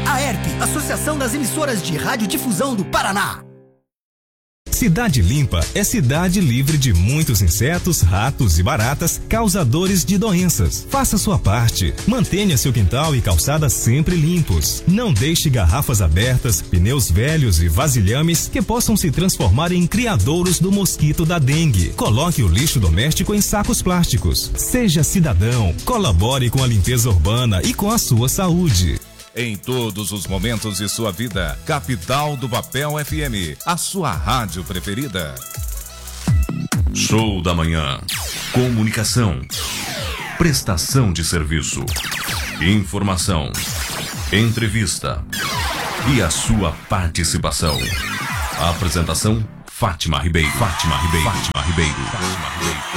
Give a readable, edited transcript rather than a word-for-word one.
AERP, Associação das Emissoras de Radiodifusão do Paraná. Cidade Limpa é cidade livre de muitos insetos, ratos e baratas causadores de doenças. Faça sua parte. Mantenha seu quintal e calçada sempre limpos. Não deixe garrafas abertas, pneus velhos e vasilhames que possam se transformar em criadouros do mosquito da dengue. Coloque o lixo doméstico em sacos plásticos. Seja cidadão. Colabore com a limpeza urbana e com a sua saúde. Em todos os momentos de sua vida, Capital do Papel FM, a sua rádio preferida. Show da manhã. Comunicação. Prestação de serviço. Informação. Entrevista. E a sua participação. A apresentação: Fátima Ribeiro.